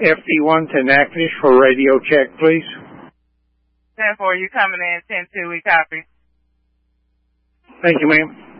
FD1 to Natchitoches for radio check, please. 10-4, you coming in, 10-2, we copy. Thank you, ma'am.